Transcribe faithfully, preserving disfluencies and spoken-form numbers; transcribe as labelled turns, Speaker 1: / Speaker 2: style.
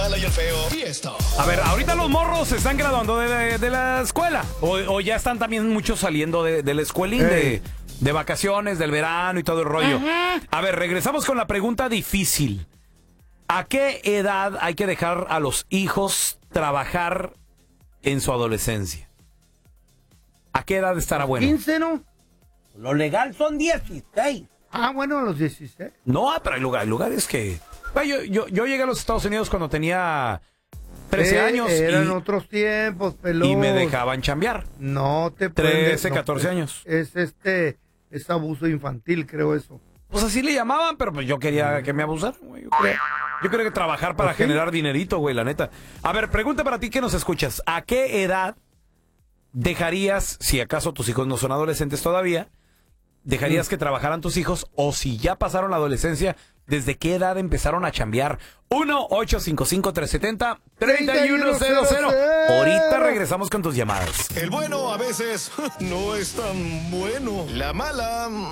Speaker 1: Mala y el Feo. Y esto.
Speaker 2: A ver, ahorita los morros se están graduando de, de, de la escuela. O, o ya están también muchos saliendo de, del escuelín, de, de vacaciones, del verano y todo el rollo. Ajá. A ver, regresamos con la pregunta difícil. ¿A qué edad hay que dejar a los hijos trabajar en su adolescencia? ¿A qué edad estará bueno?
Speaker 3: quince, ¿no?
Speaker 4: Lo legal son dieciséis.
Speaker 3: Ah, bueno, a los dieciséis.
Speaker 2: No, pero hay, lugar, hay lugares que... Yo, yo, yo llegué a los Estados Unidos cuando tenía trece
Speaker 3: eh,
Speaker 2: años.
Speaker 3: Eran
Speaker 2: y,
Speaker 3: otros tiempos, pelón.
Speaker 2: Y me dejaban chambear.
Speaker 3: No te
Speaker 2: trece,
Speaker 3: no,
Speaker 2: catorce
Speaker 3: es,
Speaker 2: años.
Speaker 3: Es este, es abuso infantil, creo eso.
Speaker 2: Pues así le llamaban, pero pues yo quería que me abusaran, güey. Yo quería, yo quería que trabajar para ¿sí? generar dinerito, güey, la neta. A ver, pregunta para ti que nos escuchas. ¿A qué edad dejarías, si acaso tus hijos no son adolescentes todavía, dejarías mm. que trabajaran tus hijos? O si ya pasaron la adolescencia, ¿desde qué edad empezaron a chambear? uno ocho cinco cinco, tres siete cero, tres uno cero cero. Ahorita regresamos con tus llamadas.
Speaker 1: El bueno a veces no es tan bueno. La mala...